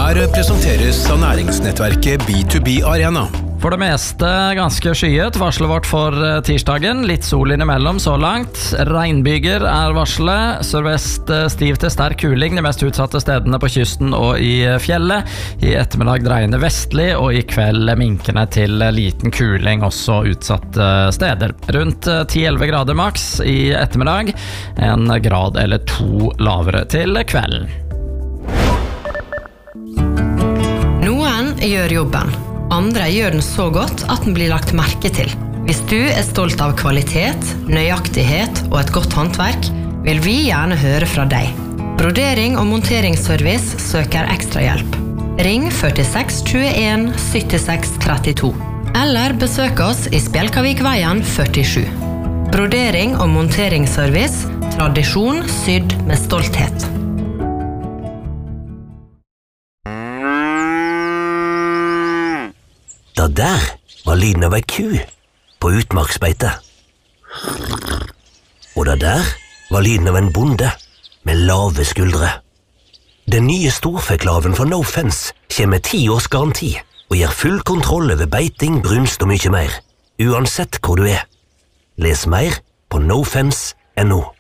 Her presenteres av næringsnettverket B2B Arena. For det meste ganske skyet, varslet vårt for tirsdagen. Litt sol innimellom så langt. Regnbyger varslet. Sørvest stiv til sterk kuling de mest utsatte stedene på kysten og i fjellet. I ettermiddag dreiende vestlig, og i kveld minkende til liten kuling også utsatte steder. Rundt 10-11 grader maks i ettermiddag. 1 grad eller 2 lavere til kvelden. Noen gjør jobben. Andre gjør den så godt at den blir lagt merke til. Hvis du stolt av kvalitet, nøyaktighet og et godt håndverk, vil vi gjerne høre fra deg. Brodering og monteringsservice søker ekstra hjelp. Ring 46 21 76 32. Eller besøk oss i Spjelkavikveien 47. Brodering og monteringsservice, tradisjon sydd med stolthet. Da der var lyden av ei ku på utmarksbeite. Og da der var lyden av en bonde med lave skuldre. Den nye storfeklaven fra No Fence kommer med 10 års garanti og gir full kontroll over beiting, brunst og mye mer, uansett hvor du er. Les mer på nofence.no.